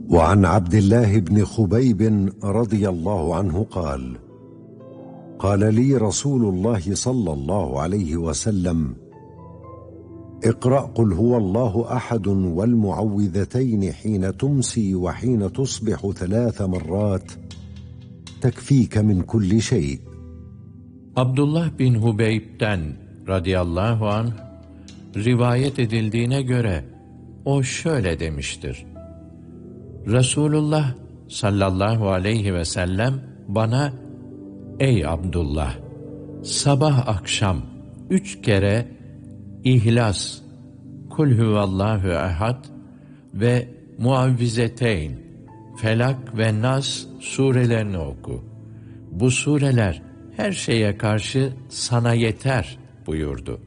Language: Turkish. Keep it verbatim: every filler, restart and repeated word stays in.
وعن عبد الله بن خبيب رضي الله عنه قال: قال لي رسول الله صلى الله عليه وسلم: اقرأ قل هو الله أحد والمعوذتين حين تمسي وحين تصبح ثلاث مرات تكفيك من كل شيء. Abdullah bin Hubeyb'den radıyallahu anh rivayet edildiğine göre o şöyle demiştir: Resulullah sallallahu aleyhi ve sellem bana, ey Abdullah, sabah akşam üç kere İhlas, Kul huvallahu ehad ve Muavvizeteyn, Felak ve Nas surelerini oku. Bu sureler her şeye karşı sana yeter buyurdu.